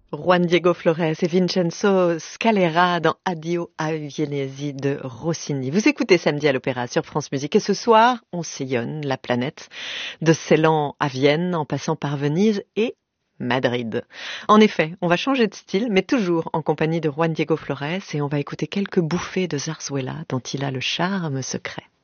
Juan Diego Flores et Vincenzo Scalera dans Addio a Viennesi de Rossini. Vous écoutez Samedi à l'Opéra sur France Musique et ce soir, on sillonne la planète de Ceylan à Vienne en passant par Venise et Madrid. En effet, on va changer de style, mais toujours en compagnie de Juan Diego Flores et on va écouter quelques bouffées de zarzuela dont il a le charme secret.